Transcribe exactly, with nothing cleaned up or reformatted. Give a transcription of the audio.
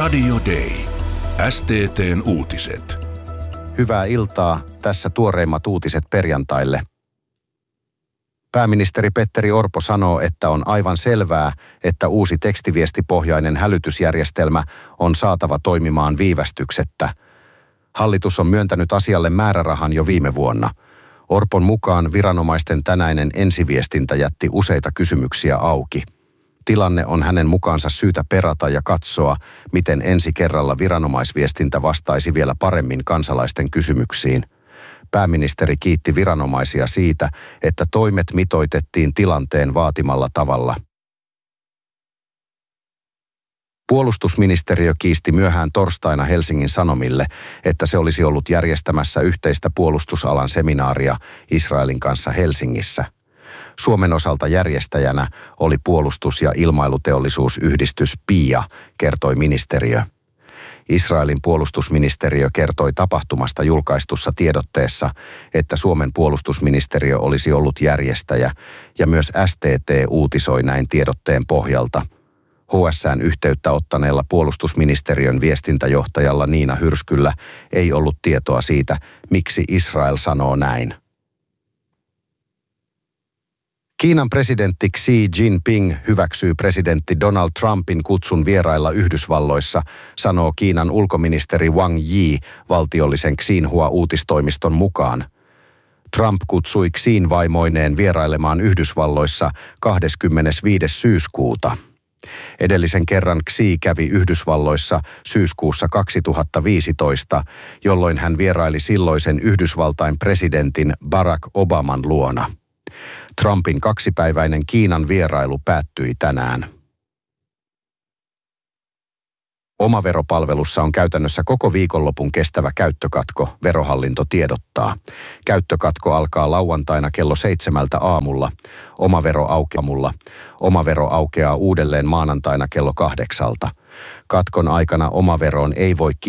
Radio Day. S T T:n uutiset. Hyvää iltaa. Tässä tuoreimmat uutiset perjantaille. Pääministeri Petteri Orpo sanoo, että on aivan selvää, että uusi tekstiviestipohjainen hälytysjärjestelmä on saatava toimimaan viivästyksettä. Hallitus on myöntänyt asialle määrärahan jo viime vuonna. Orpon mukaan viranomaisten tänäinen ensiviestintä jätti useita kysymyksiä auki. Tilanne on hänen mukaansa syytä perata ja katsoa, miten ensi kerralla viranomaisviestintä vastaisi vielä paremmin kansalaisten kysymyksiin. Pääministeri kiitti viranomaisia siitä, että toimet mitoitettiin tilanteen vaatimalla tavalla. Puolustusministeriö kiisti myöhään torstaina Helsingin Sanomille, että se olisi ollut järjestämässä yhteistä puolustusalan seminaaria Israelin kanssa Helsingissä. Suomen osalta järjestäjänä oli puolustus- ja ilmailuteollisuusyhdistys P I A, kertoi ministeriö. Israelin puolustusministeriö kertoi tapahtumasta julkaistussa tiedotteessa, että Suomen puolustusministeriö olisi ollut järjestäjä, ja myös S T T uutisoi näin tiedotteen pohjalta. H S:n yhteyttä ottaneella puolustusministeriön viestintäjohtajalla Niina Hyrskyllä ei ollut tietoa siitä, miksi Israel sanoo näin. Kiinan presidentti Xi Jinping hyväksyy presidentti Donald Trumpin kutsun vierailla Yhdysvalloissa, sanoo Kiinan ulkoministeri Wang Yi valtiollisen Xinhua-uutistoimiston mukaan. Trump kutsui Xin vaimoineen vierailemaan Yhdysvalloissa kahdeskymmenesviides syyskuuta. Edellisen kerran Xi kävi Yhdysvalloissa syyskuussa kaksituhattaviisitoista, jolloin hän vieraili silloisen Yhdysvaltain presidentin Barack Obaman luona. Trumpin kaksipäiväinen Kiinan vierailu päättyi tänään. Omaveropalvelussa on käytännössä koko viikonlopun kestävä käyttökatko, Verohallinto tiedottaa. Käyttökatko alkaa lauantaina kello seitsemältä aamulla, omavero aukeamulla. Omavero aukeaa uudelleen maanantaina kello kahdeksalta. Katkon aikana omaveroon ei voi